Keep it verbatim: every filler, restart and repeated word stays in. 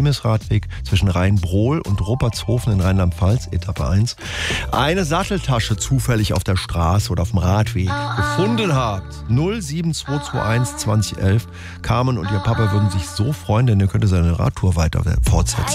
Limes-Radweg zwischen Rheinbrohl und Ruppertshofen in Rheinland-Pfalz, Etappe eins, eine Satteltasche zufällig auf der Straße oder auf dem Radweg gefunden habt, null sieben zwei zwei eins zwanzig elf, Carmen und ihr Papa würden sich so freuen, denn ihr könntet seine Radtour weiter fortsetzen.